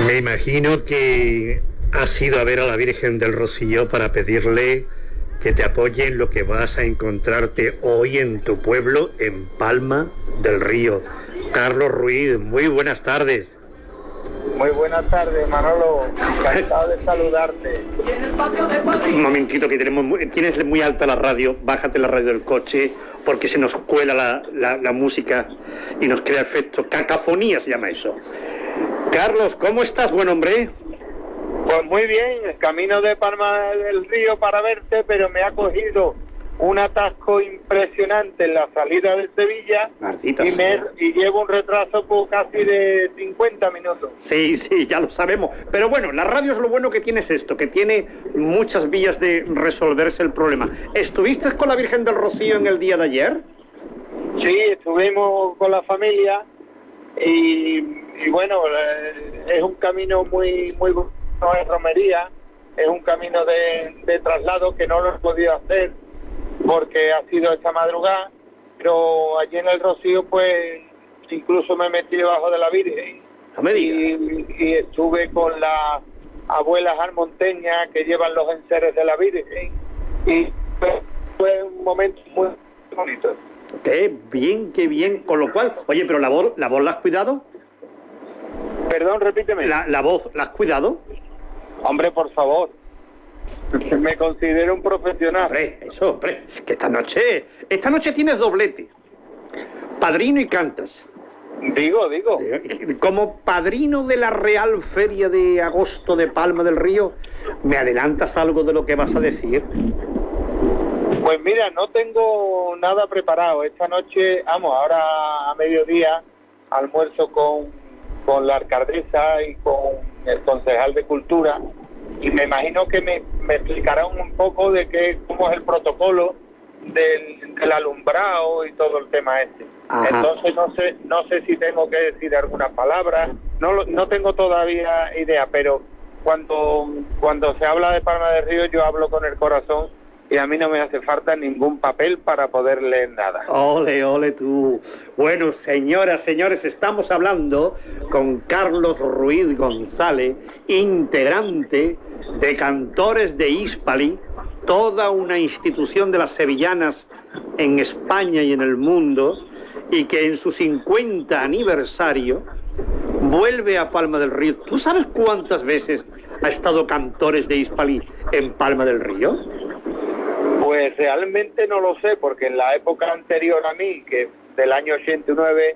Me imagino que has ido a ver a la Virgen del Rocío para pedirle que te apoye en lo que vas a encontrarte hoy en tu pueblo, en Palma del Río. Carlos Ruiz, muy buenas tardes. Muy buenas tardes, Manolo. Encantado de saludarte. Un momentito, que tienes muy alta la radio. Bájate la radio del coche, porque se nos cuela la música y nos crea efecto. Cacofonía se llama eso. Carlos, ¿cómo estás, buen hombre? Pues muy bien, camino de Palma del Río para verte, pero me ha cogido un atasco impresionante en la salida de Sevilla y llevo un retraso por casi de 50 minutos. Sí, ya lo sabemos. Pero bueno, la radio es lo bueno que tiene, es esto, que tiene muchas vías de resolverse el problema. ¿Estuviste con la Virgen del Rocío en el día de ayer? Sí, estuvimos con la familia y bueno, es un camino muy bueno, no es romería, es un camino de traslado que no lo he podido hacer porque ha sido esta madrugada, pero allí en el Rocío pues incluso me metí debajo de la Virgen. No me digas. Y estuve con las abuelas almonteñas que llevan los enseres de la Virgen y fue un momento muy bonito. Qué bien, con lo cual, oye, pero la voz ¿la has cuidado? Perdón, repíteme. ¿La voz la has cuidado? Hombre, por favor. Me considero un profesional. Hombre, que esta noche tienes doblete. Padrino y cantas. Digo. Como padrino de la Real Feria de Agosto de Palma del Río, ¿me adelantas algo de lo que vas a decir? Pues mira, no tengo nada preparado. Esta noche, ahora a mediodía, almuerzo con la alcaldesa y con el concejal de Cultura, y me imagino que me explicarán un poco de cómo es el protocolo del alumbrado y todo el tema este. Ajá. Entonces no sé si tengo que decir algunas palabras, no tengo todavía idea, pero cuando se habla de Palma del Río yo hablo con el corazón y a mí no me hace falta ningún papel para poder leer nada. Ole tú. Bueno, señoras, señores, estamos hablando con Carlos Ruiz González, integrante de Cantores de Hispali, toda una institución de las sevillanas en España y en el mundo, y que en su 50 aniversario vuelve a Palma del Río. ¿Tú sabes cuántas veces ha estado Cantores de Hispali en Palma del Río? Pues realmente no lo sé, porque en la época anterior a mí, que del año 89,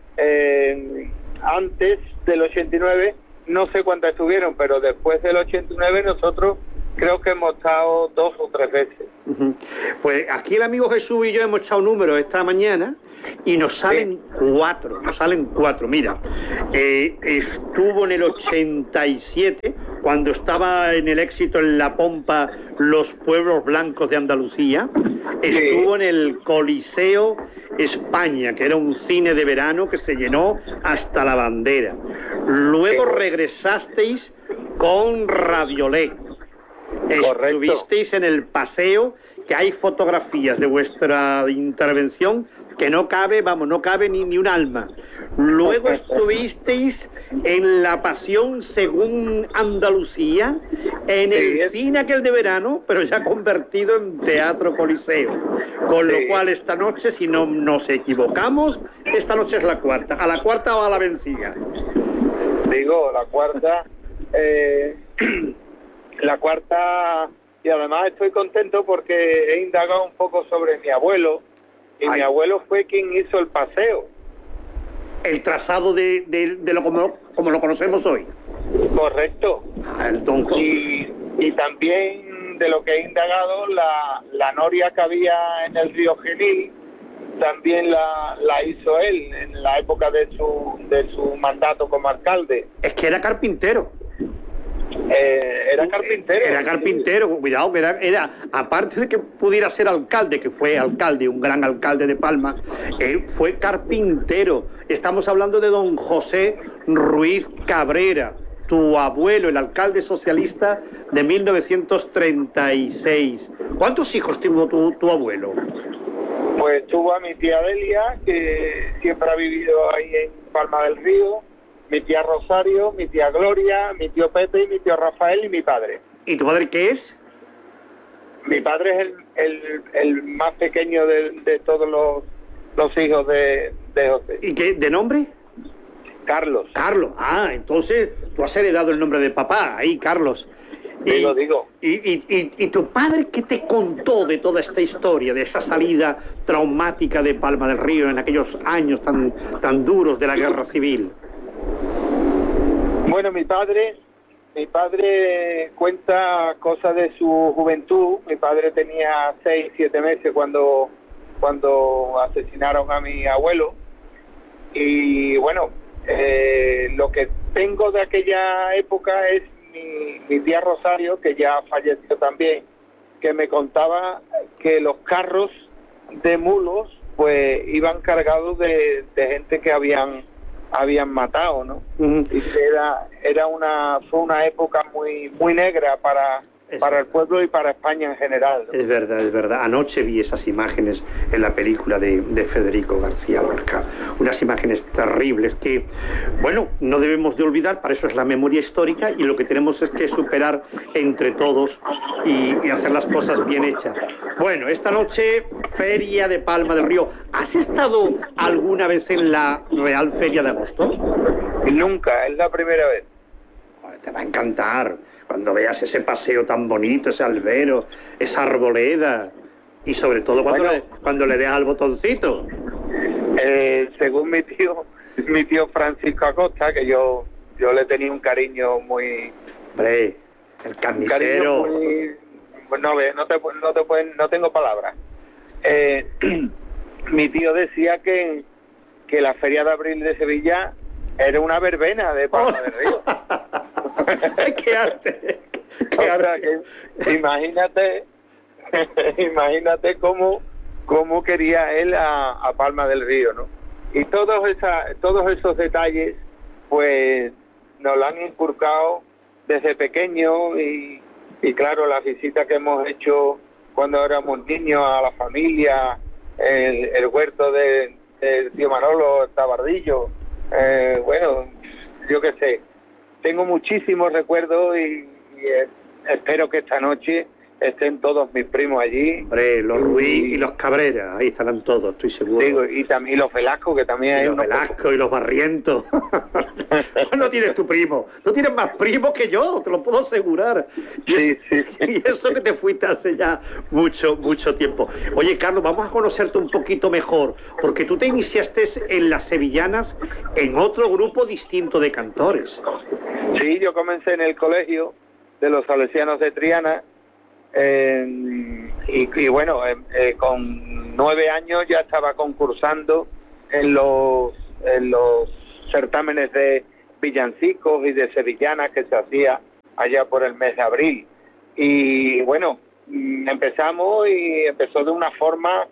antes del 89, no sé cuántas estuvieron, pero después del 89 nosotros creo que hemos estado 2 o 3 veces. Pues aquí el amigo Jesús y yo hemos echado números esta mañana y nos salen 4, Mira, estuvo en el 87, cuando estaba en el éxito en La Pompa Los Pueblos Blancos de Andalucía. Estuvo en el Coliseo España, que era un cine de verano que se llenó hasta la bandera. Luego regresasteis con Radiolet. Estuvisteis en el paseo, que hay fotografías de vuestra intervención que no cabe ni un alma. Luego estuvisteis en La Pasión según Andalucía, en el cine aquel de verano, pero ya convertido en Teatro Coliseo. Con lo cual esta noche, si no nos equivocamos, esta noche es la cuarta. ¿A la cuarta o a la vencida? Digo, la cuarta... La cuarta, y además estoy contento porque he indagado un poco sobre mi abuelo, y mi abuelo fue quien hizo el paseo. El trazado de lo como lo conocemos hoy. Correcto. El don y también de lo que he indagado, la noria que había en el río Genil, también la hizo él en la época de su mandato como alcalde. Es que era carpintero. Era carpintero. Cuidado, que era aparte de que pudiera ser alcalde, que fue alcalde, un gran alcalde de Palma, fue carpintero. Estamos hablando de don José Ruiz Cabrera, tu abuelo, el alcalde socialista de 1936. ¿Cuántos hijos tuvo tu abuelo? Pues tuvo a mi tía Delia, que siempre ha vivido ahí en Palma del Río. mi tía Rosario, mi tía Gloria, mi tío Pepe y mi tío Rafael y mi padre. ¿Y tu padre qué es? Mi padre es el más pequeño de todos los hijos de José. ¿Y qué? ¿De nombre? Carlos. Carlos. Ah, entonces tú has heredado el nombre de papá, ahí, Carlos. Digo. ¿Y tu padre qué te contó de toda esta historia, de esa salida traumática de Palma del Río en aquellos años tan duros de la guerra civil? Bueno, mi padre cuenta cosas de su juventud. Mi padre tenía 6, 7 meses cuando asesinaron a mi abuelo. Y bueno, lo que tengo de aquella época es mi tía Rosario, que ya falleció también, que me contaba que los carros de mulos pues iban cargados de gente que habían matado, ¿no? Uh-huh. Y que fue una época muy negra para el pueblo y para España en general, ¿no? Es verdad. Anoche vi esas imágenes en la película de Federico García Lorca. Unas imágenes terribles que, bueno, no debemos de olvidar, para eso es la memoria histórica, y lo que tenemos es que superar entre todos y hacer las cosas bien hechas. Bueno, esta noche, Feria de Palma del Río. ¿Has estado alguna vez en la Real Feria de Agosto? Nunca, es la primera vez. Te va a encantar cuando veas ese paseo tan bonito, ese albero, esa arboleda, y sobre todo cuando le des al botoncito. Según mi tío Francisco Acosta, que yo le tenía un cariño muy... Hombre, el carnicero. No tengo palabras. Mi tío decía que la Feria de Abril de Sevilla era una verbena de Palma del Río. ¡Qué arte! ¡Qué arte! Imagínate cómo quería él a Palma del Río, ¿no? Y todos esos detalles, pues, nos lo han inculcado desde pequeño y claro, las visitas que hemos hecho cuando éramos niños a la familia, el huerto del tío Manolo, Tabardillo, bueno, yo qué sé, tengo muchísimos recuerdos y espero que esta noche estén todos mis primos allí. Hombre, los Ruiz y los Cabrera, ahí estarán todos, estoy seguro. Digo, y también los Velasco, que también hay los Velasco y los Barrientos. No tienes tu primo, no tienes más primos que yo, te lo puedo asegurar. Sí. Y eso que te fuiste hace ya mucho tiempo. Oye, Carlos, vamos a conocerte un poquito mejor, porque tú te iniciaste en las sevillanas en otro grupo distinto de cantores. Sí, yo comencé en el colegio de los Salesianos de Triana. Y bueno, con 9 años ya estaba concursando en los certámenes de villancicos y de sevillanas que se hacía allá por el mes de abril. Y bueno, empezó de una forma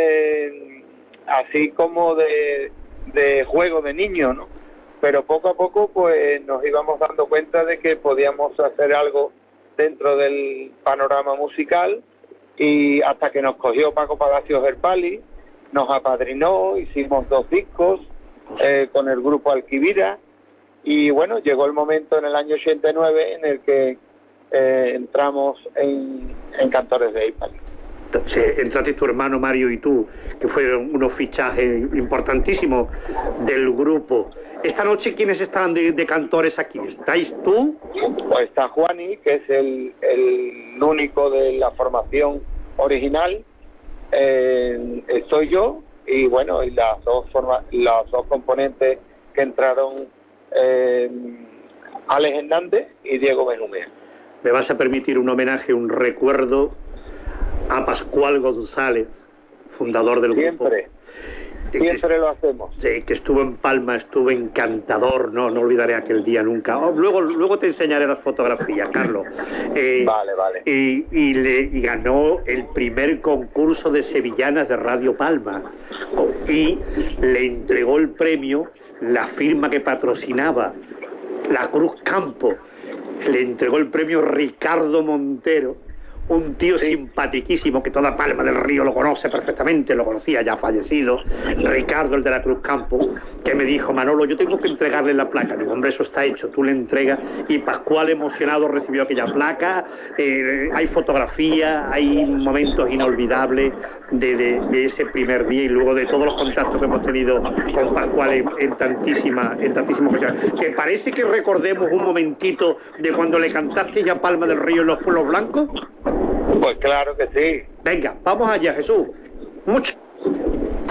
así como de juego de niño, ¿no? Pero poco a poco pues nos íbamos dando cuenta de que podíamos hacer algo dentro del panorama musical, y hasta que nos cogió Paco Palacios Herpali, nos apadrinó, hicimos 2 discos con el grupo Alquivira, y bueno, llegó el momento en el año 89 en el que entramos en Cantores de Herpali. Sí, entraste tu hermano Mario y tú, que fueron unos fichajes importantísimos del grupo. Esta noche, ¿quiénes están de cantores aquí? ¿Estáis tú? Pues está Juani, que es el único de la formación original. Estoy yo, y bueno, y las dos componentes que entraron, Alex Hernández y Diego Benumea. ¿Me vas a permitir un homenaje, un recuerdo a Pascual González, fundador del grupo? Siempre lo hacemos. Sí, que estuvo en Palma, estuvo encantador, no olvidaré aquel día nunca. Luego te enseñaré las fotografías, Carlos. Vale. Y ganó el primer concurso de sevillanas de Radio Palma. Y le entregó el premio la firma que patrocinaba, la Cruz Campo. Le entregó el premio Ricardo Montero, un tío Sí. simpaticísimo que toda Palma del Río lo conoce perfectamente, lo conocía ya fallecido, Ricardo, el de la Cruz Campo, que me dijo: Manolo, yo tengo que entregarle la placa. Digo: hombre, eso está hecho, tú le entregas. Y Pascual, emocionado, recibió aquella placa. Hay fotografía, hay momentos inolvidables de ese primer día, y luego de todos los contactos que hemos tenido con Pascual en tantísimas ocasiones. ¿Te parece que recordemos un momentito de cuando le cantaste ya Palma del Río en los Pueblos Blancos? Pues claro que sí. Venga, vamos allá, Jesús. Mucho.